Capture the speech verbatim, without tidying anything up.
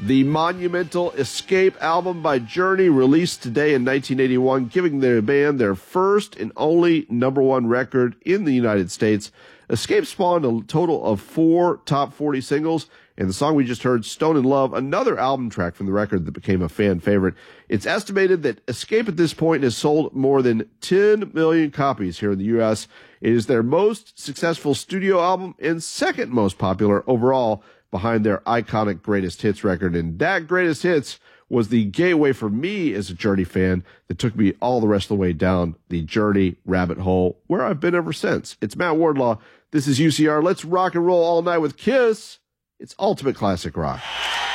The monumental Escape album by Journey, released today in nineteen eighty-one, giving their band their first and only number one record in the United States. Escape spawned a total of four top forty singles, and the song we just heard, Stone in Love, another album track from the record that became a fan favorite. It's estimated that Escape at this point has sold more than ten million copies here in the U S. It is their most successful studio album and second most popular overall, behind their iconic Greatest Hits record. And that Greatest Hits was the gateway for me as a Journey fan that took me all the rest of the way down the Journey rabbit hole, where I've been ever since. It's Matt Wardlaw. This is U C R. Let's rock and roll all night with Kiss. It's ultimate classic rock.